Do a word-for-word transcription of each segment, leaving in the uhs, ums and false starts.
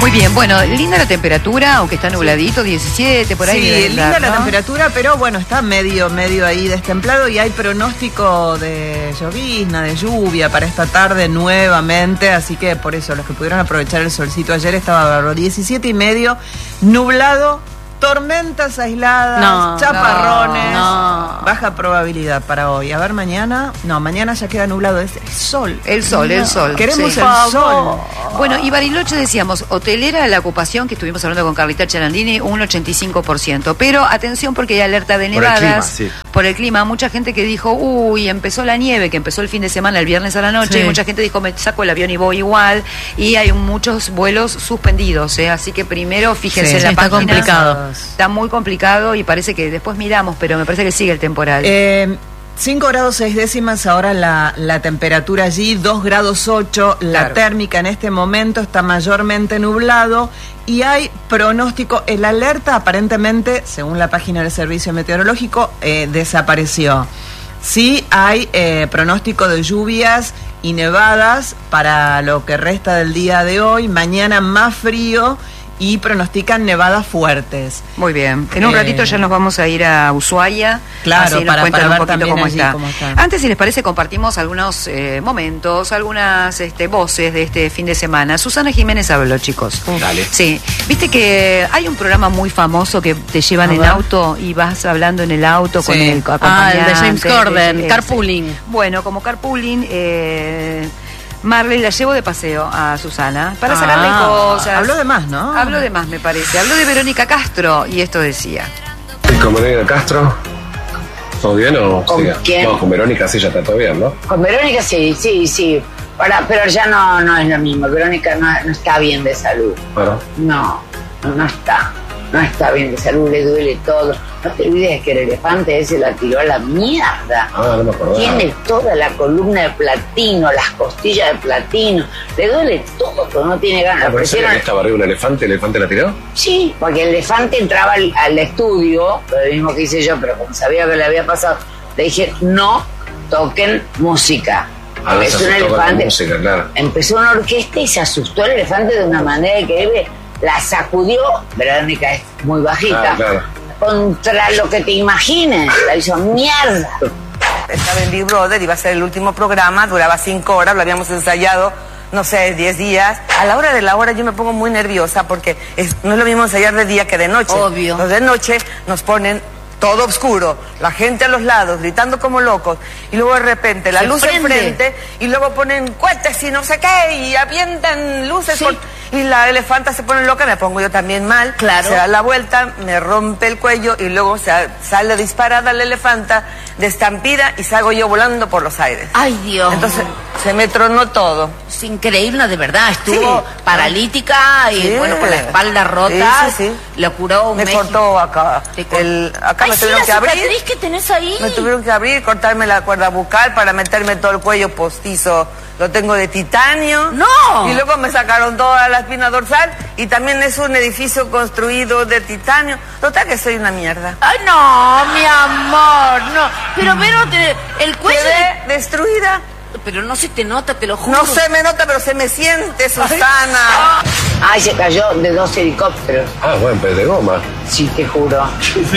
Muy bien, bueno, linda la temperatura, aunque está nubladito, diecisiete, por ahí. Sí, debe linda andar, la ¿no? temperatura, pero bueno, está medio, medio ahí destemplado y hay pronóstico de llovizna, de lluvia para esta tarde nuevamente, así que por eso los que pudieron aprovechar el solcito ayer estaba bárbaro. diecisiete y medio, nublado, tormentas aisladas, No, chaparrones, no. baja probabilidad para hoy. A ver, mañana, no, mañana ya queda nublado, es el sol. El sol, el sol. Queremos sí. el sol. Bueno, y Bariloche decíamos, hotelera la ocupación, que estuvimos hablando con Carlita Chalandini, un ochenta y cinco por ciento. Pero atención porque hay alerta de Por el nevadas. clima, sí. Por el clima. Mucha gente que dijo, uy, empezó la nieve, que empezó el fin de semana, el viernes a la noche. Sí. Y mucha gente dijo, me saco el avión y voy igual. Y hay muchos vuelos suspendidos, ¿eh? Así que primero fíjense Sí, en la está página. complicado. Está muy complicado y parece que después miramos, pero me parece que sigue el temporal. Eh, cinco grados seis décimas ahora la, la temperatura allí, dos grados ocho la Claro. térmica en este momento, está mayormente nublado y hay pronóstico, el alerta aparentemente, según la página del Servicio Meteorológico, eh, desapareció. Sí hay eh, pronóstico de lluvias y nevadas para lo que resta del día de hoy, mañana más frío y pronostican nevadas fuertes. Muy bien. En un Eh, ratito ya nos vamos a ir a Ushuaia. Claro, así nos para- cuentan para un ver poquito también cómo allí está. cómo está. Antes, si les parece, compartimos algunos eh, momentos, algunas este, voces de este fin de semana. Susana Jiménez habló, chicos. Dale. Sí. Viste que hay un programa muy famoso que te llevan A en ver. auto y vas hablando en el auto con Sí. el Ah, acompañante. el de James Corden, ese. carpooling. Bueno, como carpooling, eh, Marley la llevo de paseo a Susana para Ah, sacarle cosas. habló de más, ¿no? Habló de más, me parece. Habló de Verónica Castro y esto decía. ¿Y con Verónica Castro? ¿Todo bien o ¿Con siga? quién? No, con Verónica sí ya está todo bien, ¿no? Con Verónica sí, sí, sí. Para, pero ya no, no es lo mismo. Verónica no, no está bien de salud. Bueno, No, no, no está. No está bien de salud, le duele todo. No te olvides que el elefante ese la tiró a la mierda. ah, no me acordaba. Tiene toda la columna de platino, las costillas de platino. Le duele todo, pero no tiene ganas. Ah, ¿pero en serio Pusieron- que estaba arriba un elefante, el elefante la tiró? Sí, porque el elefante entraba al, al estudio, lo mismo que hice yo, pero como sabía que le había pasado, le dije, no toquen música. Ah, Porque se es un asustó con la elefante. música, claro. Empezó una orquesta y se asustó el elefante de una manera increíble. La sacudió, Verónica es muy bajita, Ah, claro. contra lo que te imagines. La hizo mierda. Estaba en Big Brother, iba a ser el último programa, duraba cinco horas, lo habíamos ensayado, no sé, diez días. A la hora de la hora yo me pongo muy nerviosa porque es- no es lo mismo ensayar de día que de noche. Obvio. Los de noche nos ponen todo oscuro, la gente a los lados gritando como locos y luego de repente la Se luz prende. enfrente y luego ponen cohetes y no sé qué y avientan luces Sí. por- y la elefanta se pone loca, me pongo yo también mal, Claro. se da la vuelta, me rompe el cuello y luego se sale disparada la elefanta de estampida y salgo yo volando por los aires. Ay, Dios. Entonces se me tronó todo. Es increíble, de verdad. Estuvo Sí. paralítica y Sí. bueno, con la espalda rota. Sí, sí, sí. Lo curó un Me mes. cortó acá. Te cor- El, acá Ay, me sí, tuvieron la que abrir. cicatriz que tenés ahí. Me tuvieron que abrir, cortarme la cuerda bucal para meterme todo el cuello postizo. Lo tengo de titanio. ¡No! Y luego me sacaron toda la espina dorsal y también es un edificio construido de titanio. Total que soy una mierda. Ay, no, mi amor, no. Pero, pero, te- el cuello... Quedé destruida. Pero no se te nota, te lo juro. No se me nota, pero se me siente, Susana. Ay, se cayó de dos helicópteros. Ah, bueno, pez de goma. Sí, te juro.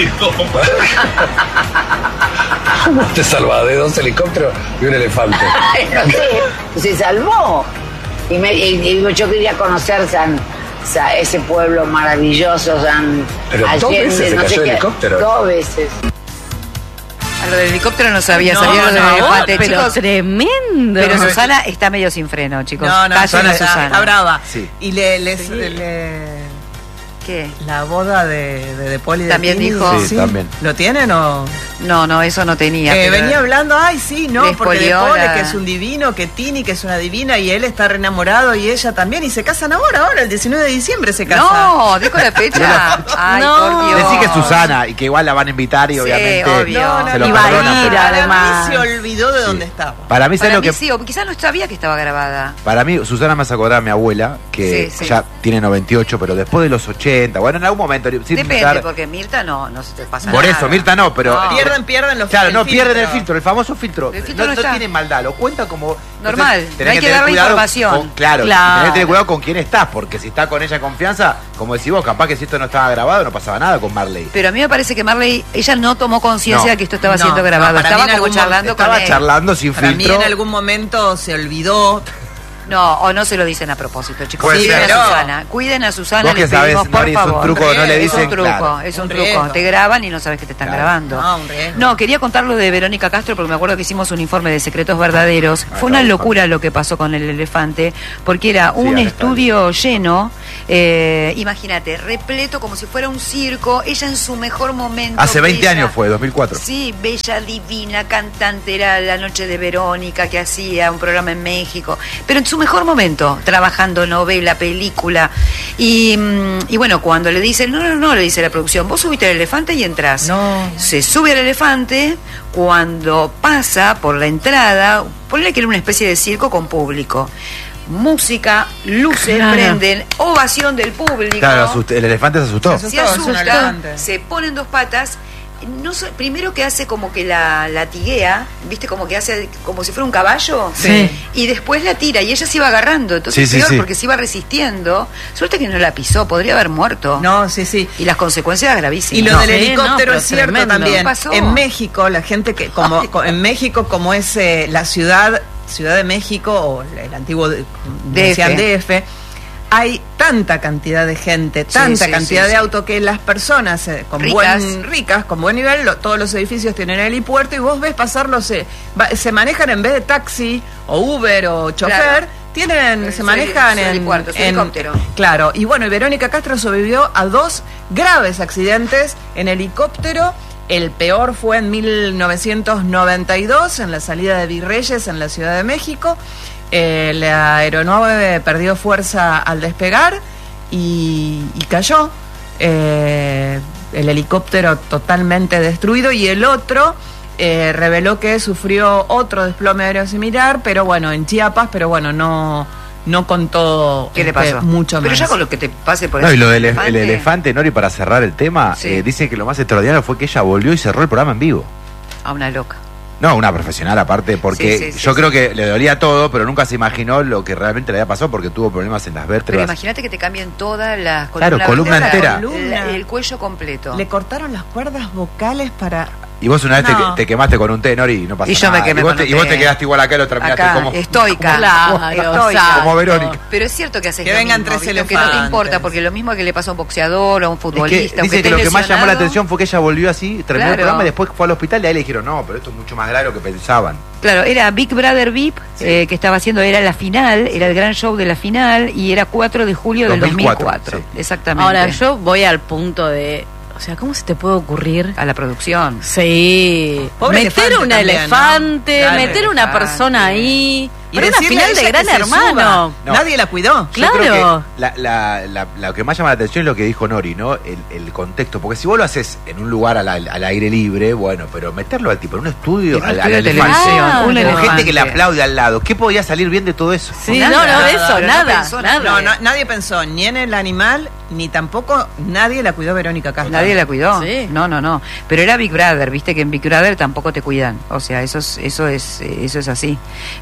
¿Cómo te salvas de dos helicópteros y un elefante? Ay, no sé, se salvó. Y, me, y- y yo quería conocer San, Sa- ese pueblo maravilloso, San Pero dos veces se no sé cayó el qué, helicóptero. Dos veces. A lo del helicóptero no sabía, No, sabía lo del no, elefante, pero chicos. tremendo. Pero Susana está medio sin freno, chicos. No, no, Callen Susana a está, Susana. está brava. Sí. Y le, les- le- ¿Qué? la boda de, de, de Poli de También Tini, dijo- Sí, también. ¿Lo tienen o...? No, no, eso no tenía. Eh, pero- venía hablando, ay, sí, no, Les porque de polió Pole, la- que es un divino, que Tini, que es una divina, y él está re enamorado, y ella también, y se casan ahora, ahora, el diecinueve de diciembre se casan. No, dijo la fecha. Ay, No. por Dios. Decí que es Susana y que igual la van a invitar y Sí, obviamente obvio. No, no, se lo no, Iba a perdonan. ir, pero- Para además. mí se olvidó de dónde estaba. Para mí, ¿sabes Para lo mí que...? sí, o quizás no sabía que estaba grabada. Para mí, Susana me hace acordar a mi abuela, que Sí, sí. ya tiene noventa y ocho, pero después de los ochenta, bueno, en algún momento... sin Depende, estar- porque Mirta no, no se te pasa Por nada. eso, Mirta no, pero, No. pero pierden, pierden los Claro, no, el pierden filtro. el filtro, el famoso filtro. El filtro no, no no está. tiene maldad, lo cuenta como... Normal, Entonces, no tenés hay que tener darle cuidado información. con- claro, Claro. tenés que tener cuidado con quién estás, porque si está con ella en confianza, como decís vos, capaz que si esto no estaba grabado no pasaba nada con Marley. Pero a mí me parece que Marley, ella no tomó conciencia No. de que esto estaba No, siendo no, grabado. para mí estaba en como algún charlando con Estaba él. charlando sin Para mí filtro. en algún momento se olvidó. No, o no se lo dicen a propósito, chicos. Puede Cuiden ser. a Susana. Cuiden a Susana, Vos que les pedimos, sabés, por Nori, es un favor. truco, no le Es un dicen, truco, claro. es un, Un truco. riesgo. Te graban y no sabes que te están Claro. grabando. No, un riesgo. No, quería contarlo de Verónica Castro porque me acuerdo que hicimos un informe de secretos verdaderos. Ah, Fue una claro, locura lo que pasó con el elefante, porque era un ahora está estudio lleno, eh, imagínate, repleto como si fuera un circo, ella en su mejor momento. Hace veinte bella. años fue, dos mil cuatro. Sí, bella, divina, cantante, era La Noche de Verónica, que hacía un programa en México, pero en su mejor momento, trabajando novela, película, y, mm, y bueno, cuando le dicen, no, no, no, le dice la producción, vos subiste al elefante y entras. No. Se sube al elefante, cuando pasa por la entrada, ponle que era una especie de circo con público. Música, luces Claro. prenden, ovación del público. Claro, asust- el elefante se asustó. Se Se asustó, es un asusta, elefante. se pone en dos patas. No sé, primero que hace como que la latiguea, viste, como que hace como si fuera un caballo, Sí. y después la tira y ella se iba agarrando, entonces Sí, sí, peor sí. porque se iba resistiendo. Suerte que no la pisó, podría haber muerto. No, sí, sí. Y las consecuencias gravísimas. Y lo No. del Sí, helicóptero no, pero es cierto tremendo. también. ¿Qué pasó? En México, la gente que, como Ay. co- en México, como es eh, la ciudad, Ciudad de México, o el antiguo de- decían D F, hay tanta cantidad de gente, Sí, tanta sí, cantidad sí, de sí. autos que las personas eh, con Ricas. buen ricas, con buen nivel, lo- todos los edificios tienen helipuerto y vos ves pasarlos, eh, va- se manejan en vez de taxi o Uber o chofer. Claro. Tienen, Su se heli- manejan su en, helipuerto, su en- helicóptero. Claro, y bueno, y Verónica Castro sobrevivió a dos graves accidentes en helicóptero. El peor fue en mil novecientos noventa y dos, en la salida de Virreyes, en la Ciudad de México. Eh, la aeronave perdió fuerza al despegar y, y cayó. Eh, el helicóptero totalmente destruido y el otro eh, reveló que sufrió otro desplome aéreo similar, pero bueno, en Chiapas, pero bueno, no, no contó ¿Qué le este, pasó? mucho Pero más. ya con lo que te pase por No, ese y lo del elefante, el elefante, Nori, para cerrar el tema, Sí. eh, dice que lo más extraordinario fue que ella volvió y cerró el programa en vivo. A una loca. No, una profesional aparte, porque Sí, sí, sí, yo sí. creo que le dolía todo, pero nunca se imaginó lo que realmente le había pasado porque tuvo problemas en las Pero vértebras. imagínate que te cambien todas las Claro, columna vertebral, entera. la- el cuello completo. Le cortaron las cuerdas vocales para... Y vos una vez te- No. te, quemaste con un té, Nori, y no pasó Y yo me nada. quemé y vos con te, un y vos té. te quedaste igual acá y lo terminaste Acá, como... estoica. Claro, Estoica. exacto. Como Verónica. Pero es cierto que haces Que lo vengan mismo, tres ¿viste? Que no te elefantes. importa, porque lo mismo que le pasa a un boxeador, a un Es que futbolista, dice aunque que lo esté que más llamó la lesionado. atención fue que ella volvió así, terminó Claro. el programa y después fue al hospital y ahí le dijeron, no, pero esto es mucho más grave de lo que pensaban. Claro, era Big Brother V I P, eh, que estaba haciendo, era la final, era el gran show de la final, y era cuatro de julio del dos mil cuatro, dos mil cuatro. sí. Exactamente. Ahora, yo voy al punto de... O sea, ¿cómo se te puede ocurrir? A la producción. Sí. Pobre meter elefante un también, elefante, ¿no? Claro, meter una elefante. persona ahí. Y Pero una decirle a final de ella Gran que se Hermano. suba. No. Nadie la cuidó. Claro. Yo creo que la, la, la, lo que más llama la atención es lo que dijo Nori, ¿no? El, el contexto. Porque si vos lo haces en un lugar al, al aire libre, bueno, pero meterlo al tipo en un estudio, En un al, estudio al de elefante, televisión, Ah, un con con elefante. gente que le aplaude al lado, ¿qué podía salir bien de todo eso? Sí, Nada, no, no, nada, eso, pero no nada, pensó nada. No, no, nadie pensó ni en el animal, ni tampoco nadie la cuidó Verónica Castro. Nadie la cuidó. Sí. No, no, no. Pero era Big Brother, viste que en Big Brother tampoco te cuidan. O sea, eso es, eso es, eh, eso es así.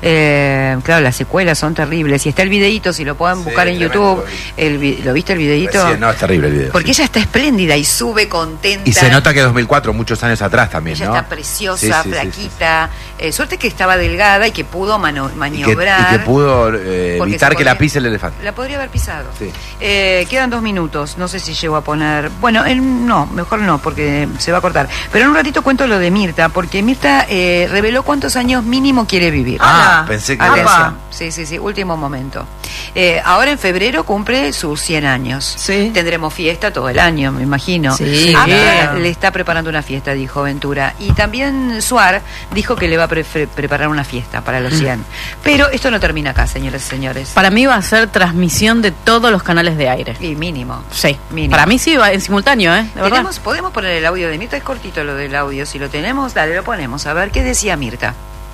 Eh, claro, las secuelas son terribles. Y está el videíto, si lo pueden Sí, buscar en tremendo, YouTube. lo vi. El, vi- ¿Lo viste el videíto? Sí, no, es terrible el video. Porque sí. ella está espléndida y sube contenta. Y se nota que dos mil cuatro, muchos años atrás también, Ella ¿no? está preciosa, Sí, sí, sí, flaquita. Eh, suerte que estaba delgada y que pudo mano- sí. Y que, maniobrar. y que pudo eh, Porque evitar se que la podía- pise el elefante. La podría haber pisado. Sí. Eh, quedan dos minutos. No sé si llego a poner. Bueno, en- no, mejor no, porque se va a cortar. Pero en un ratito cuento lo de Mirta, porque Mirta eh, reveló cuántos años mínimo quiere vivir. Ah, Ah, pensé que... Atención. Sí, sí, sí, último momento. Eh, ahora en febrero cumple sus cien años. Sí. Tendremos fiesta todo el año, me imagino. Sí, Apta claro. le está preparando una fiesta, dijo Ventura. Y también Suar dijo que le va a pre- preparar una fiesta para los cien. Pero esto no termina acá, señoras y señores. Para mí va a ser transmisión de todos los canales de aire. Y mínimo. Sí. Mínimo. Para mí sí va en simultáneo, ¿eh? De verdad. ¿Tenemos, ¿Podemos poner el audio de Mirta? Es cortito lo del audio. Si lo tenemos, dale, lo ponemos. A ver, ¿qué decía Mirta?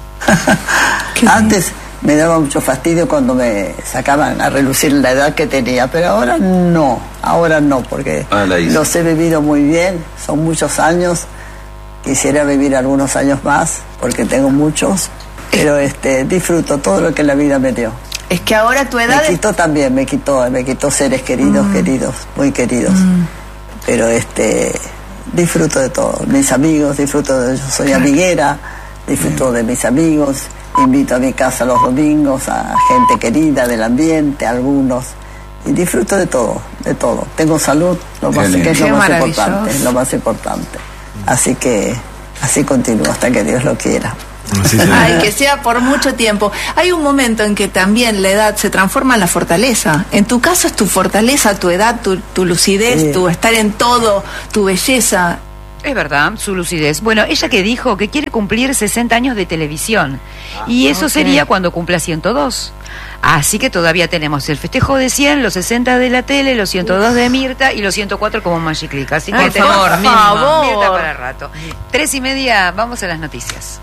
Antes me daba mucho fastidio cuando me sacaban a relucir la edad que tenía, pero ahora no, ahora no, porque Ah, la hice. los he vivido muy bien, son muchos años Quisiera vivir algunos años más, porque tengo muchos, pero este, disfruto todo lo que la vida me dio. Es que ahora tu edad... Me quitó también, me quitó, me quitó seres queridos, mm. queridos, muy queridos. Mm. Pero este, disfruto de todo. Mis amigos, disfruto de... Yo soy amiguera, disfruto mm. de mis amigos, invito a mi casa los domingos a gente querida del ambiente, algunos. Y disfruto de todo, de todo. Tengo salud, lo más, que es lo más importante, lo más importante. Así que así continúo hasta que Dios lo quiera. Ay, que sea por mucho tiempo. Hay un momento en que también la edad se transforma en la fortaleza. En tu caso es tu fortaleza, tu edad, tu, tu lucidez, sí. tu estar en todo, tu belleza. Es verdad, su lucidez. Bueno, ella que dijo que quiere cumplir sesenta años de televisión. Ah, y eso okay. sería cuando cumpla ciento dos. Así que todavía tenemos el festejo de cien, los sesenta de la tele, los ciento dos de Mirta y los ciento cuatro como Magic Click. Así que Ay, tenemos por favor. Mirta para rato. Tres y media, vamos a las noticias.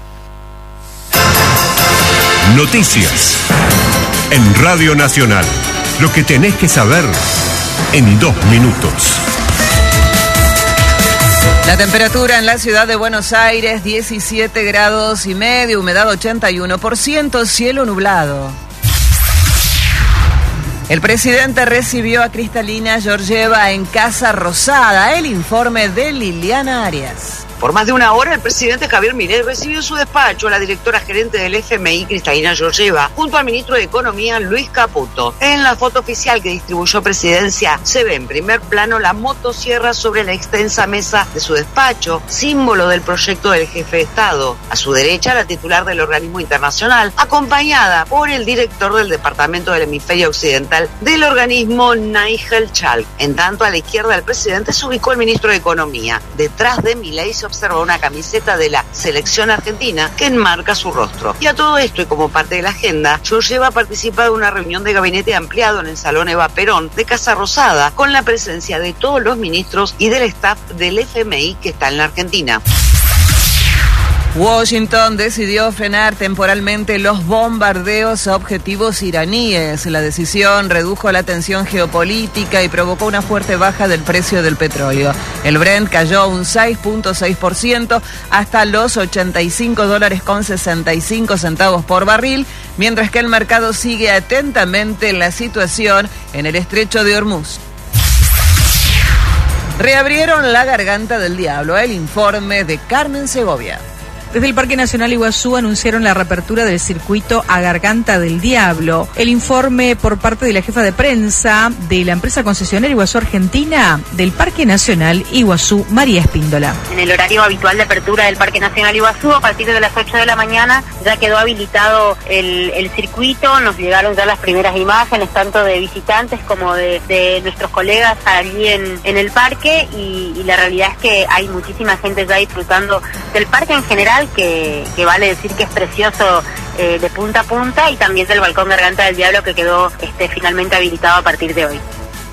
Noticias en Radio Nacional. Lo que tenés que saber en dos minutos. La temperatura en la ciudad de Buenos Aires, diecisiete grados y medio, humedad ochenta y uno por ciento, cielo nublado. El presidente recibió a Cristalina Georgieva en Casa Rosada. El informe de Liliana Arias. Por más de una hora, el presidente Javier Milei recibió en su despacho a la directora gerente del F M I, Cristalina Georgieva, junto al ministro de Economía, Luis Caputo. En la foto oficial que distribuyó Presidencia, se ve en primer plano la motosierra sobre la extensa mesa de su despacho, símbolo del proyecto del jefe de Estado. A su derecha, la titular del organismo internacional, acompañada por el director del Departamento del Hemisferio Occidental del organismo, Nigel Chalk. En tanto, a la izquierda del presidente se ubicó el ministro de Economía. Detrás de Milei se observa una camiseta de la selección argentina que enmarca su rostro. Y a todo esto, y como parte de la agenda, Georgieva participa de una reunión de gabinete ampliado en el Salón Eva Perón de Casa Rosada, con la presencia de todos los ministros y del staff del F M I que está en la Argentina. Washington decidió frenar temporalmente los bombardeos a objetivos iraníes. La decisión redujo la tensión geopolítica y provocó una fuerte baja del precio del petróleo. El Brent cayó un seis punto seis por ciento hasta los ochenta y cinco dólares con sesenta y cinco centavos por barril, mientras que el mercado sigue atentamente la situación en el estrecho de Hormuz. Reabrieron la Garganta del Diablo. El informe de Carmen Segovia. Desde el Parque Nacional Iguazú anunciaron la reapertura del circuito a Garganta del Diablo. El informe por parte de la jefa de prensa de la empresa concesionaria Iguazú Argentina del Parque Nacional Iguazú, María Espíndola. En el horario habitual de apertura del Parque Nacional Iguazú, a partir de las ocho de la mañana, ya quedó habilitado el, el circuito. Nos llegaron ya las primeras imágenes, tanto de visitantes como de, de nuestros colegas allí en, en el parque, y, y la realidad es que hay muchísima gente ya disfrutando del parque en general, Que, que vale decir que es precioso eh, de punta a punta, y también del balcón Garganta del Diablo, que quedó este, finalmente habilitado a partir de hoy.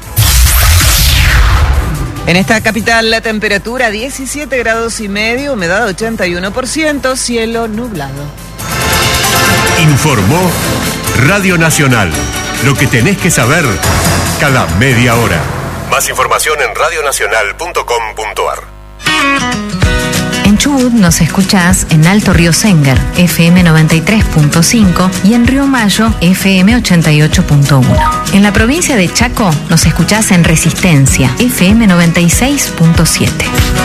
En esta capital la temperatura diecisiete grados y medio, humedad ochenta y uno por ciento, cielo nublado. Informó Radio Nacional. Lo que tenés que saber cada media hora. Más información en radio nacional punto com punto a r. En Chubut nos escuchás en Alto Río Senguer, F M noventa y tres punto cinco, y en Río Mayo, F M ochenta y ocho punto uno. En la provincia de Chaco nos escuchás en Resistencia, F M noventa y seis punto siete.